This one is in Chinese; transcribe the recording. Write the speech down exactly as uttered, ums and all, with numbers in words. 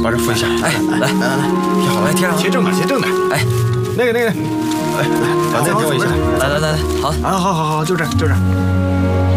把这扶一下。 哎，来来来来，贴好了，贴上。 斜正的，斜正的。 哎， 那个那个，哎，把那给我一下。 来来来来，好啊，好好好，就这就这。